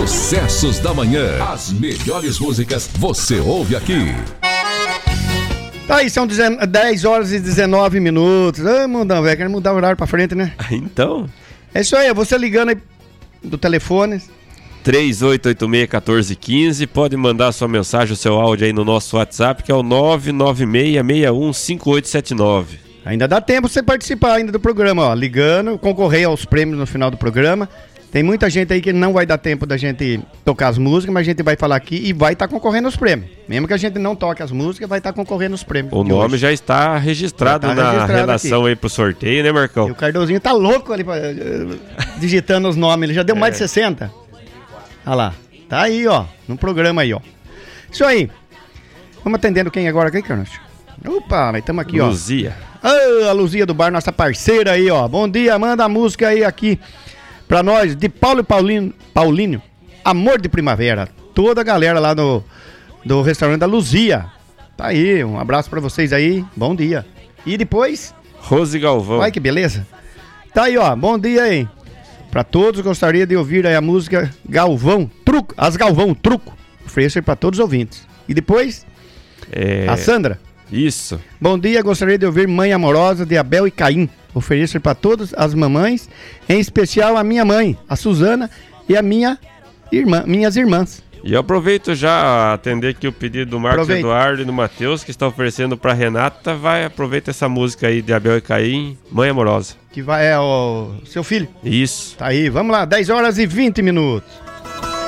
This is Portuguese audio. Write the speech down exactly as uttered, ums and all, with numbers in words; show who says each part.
Speaker 1: Sucessos da Manhã. As melhores músicas você ouve aqui.
Speaker 2: Tá aí, são dez horas e dezenove minutos. Ah, mundão, velho, quero mudar o horário pra frente, né?
Speaker 3: Então?
Speaker 2: É isso aí, você ligando aí do telefone.
Speaker 3: três oito oito seis, um quatro um cinco. Pode mandar sua mensagem, o seu áudio aí no nosso WhatsApp, que é o nove nove seis, seis um, cinco oito sete nove.
Speaker 2: Ainda dá tempo você participar ainda do programa, ó. Ligando, concorrer aos prêmios no final do programa. Tem muita gente aí que não vai dar tempo da gente tocar as músicas, mas a gente vai falar aqui e vai estar tá concorrendo aos prêmios. Mesmo que a gente não toque as músicas, vai estar tá concorrendo aos prêmios.
Speaker 3: O nome hoje já está registrado já tá na registrado redação aqui aí pro sorteio, né, Marcão?
Speaker 2: E o Cardozinho tá louco ali pra, uh, digitando os nomes, ele já deu é. mais de sessenta. Olha lá, tá aí, ó, no programa aí, ó. Isso aí. Vamos atendendo quem agora aqui, Carlos? Opa, nós estamos aqui,
Speaker 3: Luzia.
Speaker 2: ó. Luzia. Ah, a Luzia do Bar, nossa parceira aí, ó. Bom dia, manda a música aí aqui pra nós, de Paulo e Paulinho, Paulinho, Amor de Primavera. Toda a galera lá do, do restaurante da Luzia. Tá aí, um abraço pra vocês aí, bom dia. E depois?
Speaker 3: Rose Galvão.
Speaker 2: Olha que beleza. Tá aí, ó, bom dia aí. Pra todos, gostaria de ouvir aí a música Galvão, Truco, as Galvão, Truco. Oferecer pra todos os ouvintes. E depois?
Speaker 3: É...
Speaker 2: A Sandra.
Speaker 3: Isso.
Speaker 2: Bom dia, gostaria de ouvir Mãe Amorosa de Abel e Caim. Oferecer para todas as mamães, em especial a minha mãe, a Suzana, e a minha irmã, minhas irmãs.
Speaker 3: E eu aproveito já a atender aqui o pedido do Marcos Aproveita. Eduardo e do Matheus, que está oferecendo para Renata. Vai, aproveita essa música aí de Abel e Caim, Mãe Amorosa.
Speaker 2: Que vai, é o seu filho?
Speaker 3: Isso.
Speaker 2: Tá aí, vamos lá, dez horas e vinte minutos.